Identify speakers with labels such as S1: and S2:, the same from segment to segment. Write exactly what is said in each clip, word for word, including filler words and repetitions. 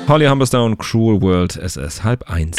S1: Holly Humberstone, Cruel World, S S halb eins.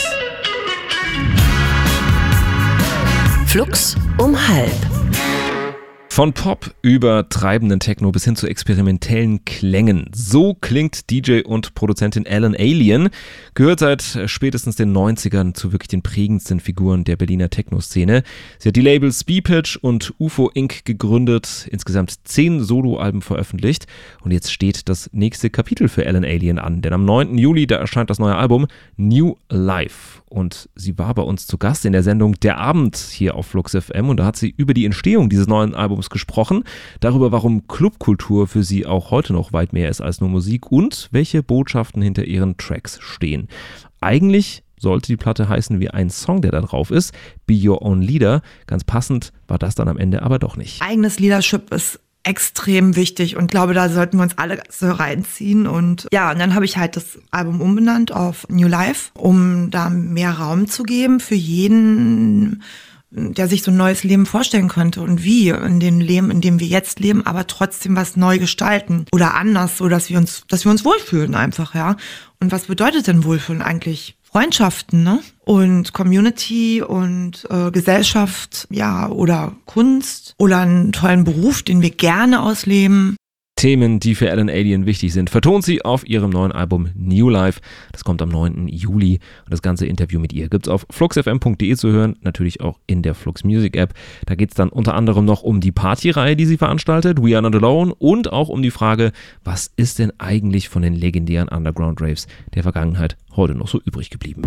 S2: Flux um halb.
S1: Von Pop über treibenden Techno bis hin zu experimentellen Klängen. So klingt D J und Produzentin Alan Alien, gehört seit spätestens den neunzigern zu wirklich den prägendsten Figuren der Berliner Techno-Szene. Sie hat die Labels Speedpitch und U F O Incorporated gegründet, insgesamt zehn Soloalben veröffentlicht und jetzt steht das nächste Kapitel für Alan Alien an, denn am neunten Juli, da erscheint das neue Album New Life. Und sie war bei uns zu Gast in der Sendung Der Abend hier auf Flux F M und da hat sie über die Entstehung dieses neuen Albums gesprochen, darüber, warum Clubkultur für sie auch heute noch weit mehr ist als nur Musik und welche Botschaften hinter ihren Tracks stehen. Eigentlich sollte die Platte heißen wie ein Song, der da drauf ist, Be Your Own Leader. Ganz passend war das dann am Ende aber doch nicht.
S3: Eigenes Leadership ist extrem wichtig und glaube, da sollten wir uns alle so reinziehen. Und ja, und dann habe ich halt das Album umbenannt auf New Life, um da mehr Raum zu geben für jeden, der sich so ein neues Leben vorstellen könnte und wie in dem Leben, in dem wir jetzt leben, aber trotzdem was neu gestalten oder anders, so dass wir uns, dass wir uns wohlfühlen einfach, ja. Und was bedeutet denn Wohlfühlen eigentlich? Freundschaften, ne? Und Community und äh, Gesellschaft, ja, oder Kunst oder einen tollen Beruf, den wir gerne ausleben.
S1: Themen, die für Alan Alien wichtig sind, vertont sie auf ihrem neuen Album New Life. Das kommt am neunten Juli und das ganze Interview mit ihr gibt es auf flux f m punkt d e zu hören, natürlich auch in der Flux Music App. Da geht es dann unter anderem noch um die Partyreihe, die sie veranstaltet, We Are Not Alone, und auch um die Frage, was ist denn eigentlich von den legendären Underground-Raves der Vergangenheit heute noch so übrig geblieben.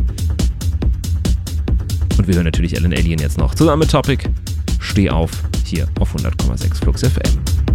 S1: Und wir hören natürlich Alan Alien jetzt noch zusammen mit Topic. Steh auf, hier auf hundert Komma sechs Flux F M.